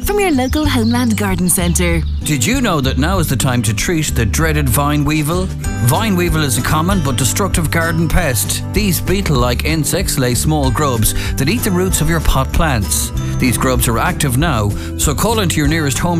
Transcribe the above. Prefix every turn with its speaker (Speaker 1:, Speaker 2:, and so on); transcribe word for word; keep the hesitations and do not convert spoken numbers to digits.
Speaker 1: from your local Homeland Garden Centre.
Speaker 2: Did you know that now is the time to treat the dreaded vine weevil? Vine weevil is a common but destructive garden pest. These beetle-like insects lay small grubs that eat the roots of your pot plants. These grubs are active now, so call into your nearest home